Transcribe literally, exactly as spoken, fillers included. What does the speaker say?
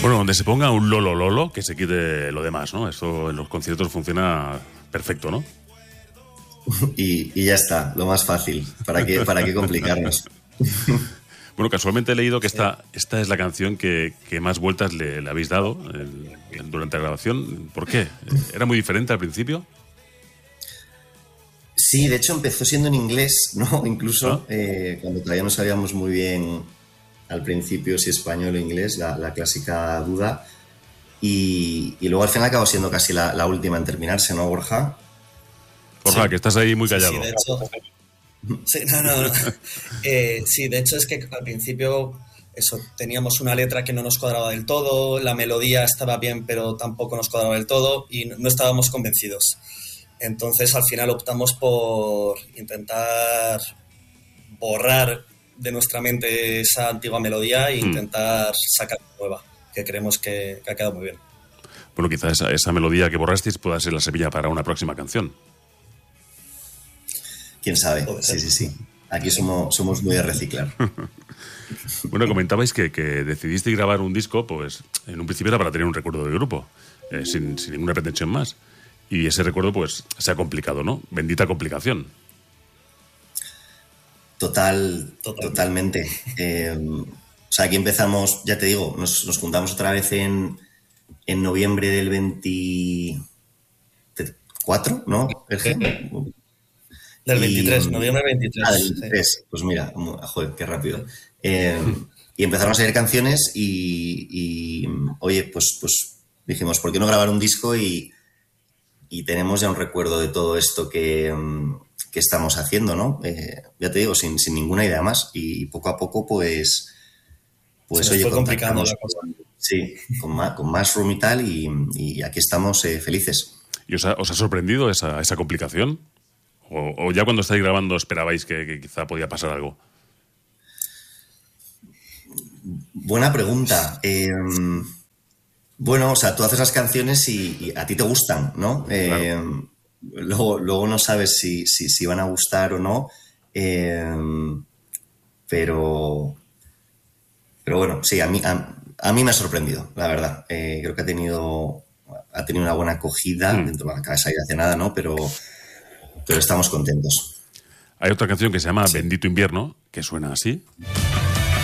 Bueno, donde se ponga un lolo lolo, que se quite lo demás, ¿no? Eso en los conciertos funciona perfecto, ¿no? Y, y ya está, lo más fácil. ¿Para qué, para qué complicarnos? Bueno, casualmente he leído que esta, esta es la canción que, que más vueltas le, le habéis dado el, durante la grabación. ¿Por qué? ¿Era muy diferente al principio? Sí, de hecho empezó siendo en inglés, ¿no? Incluso ¿Ah? eh, cuando todavía no sabíamos muy bien al principio si español o inglés, la, la clásica duda. Y, y luego al final acabó siendo casi la, la última en terminarse, ¿no, Borja? Borja, Sí. que estás ahí muy callado. Sí, sí, de hecho, sí, no, no, no. Eh, sí, de hecho es que al principio eso, teníamos una letra que no nos cuadraba del todo, la melodía estaba bien pero tampoco nos cuadraba del todo y no estábamos convencidos. Entonces al final optamos por intentar borrar de nuestra mente esa antigua melodía e intentar mm. sacar nueva, que creemos que, que ha quedado muy bien. Bueno, quizás esa, esa melodía que borrasteis pueda ser la semilla para una próxima canción. ¿Quién sabe? Sí, sí, sí. Aquí somos, somos muy de reciclar. Bueno, comentabais que, que decidisteis grabar un disco, pues en un principio era para tener un recuerdo del grupo, eh, sin, sin ninguna pretensión más. Y ese recuerdo, pues, se ha complicado, ¿no? Bendita complicación. Total, Total. Totalmente. Eh, o sea, aquí empezamos, ya te digo, nos, nos juntamos otra vez en, en noviembre del veinticuatro, ¿no? Del veintitrés, y, noviembre veintitrés. Ah, del veintitrés. Sí. Pues mira, joder, qué rápido. Eh, y empezaron a salir canciones y, y, oye, pues, pues dijimos, ¿por qué no grabar un disco? Y, y tenemos ya un recuerdo de todo esto que, que estamos haciendo, ¿no? Eh, ya te digo, sin, sin ninguna idea más. Y poco a poco, pues, pues Se oye, fue complicando la cosa. Sí, con más, con más room y tal, y, y aquí estamos eh, felices. ¿Y os ha, os ha sorprendido esa, esa complicación? ¿O, o ya cuando estáis grabando esperabais que, que quizá podía pasar algo? Buena pregunta. Eh, bueno, o sea, tú haces las canciones y, y a ti te gustan, ¿no? Eh, claro. luego, luego no sabes si, si, si van a gustar o no, eh, pero, pero bueno, sí, a mí, a, a mí me ha sorprendido, la verdad. Eh, creo que ha tenido, ha tenido una buena acogida, mm. dentro de la cabeza y hace nada, ¿no? Pero... pero estamos contentos. Hay otra canción que se llama sí. Bendito Invierno, que suena así.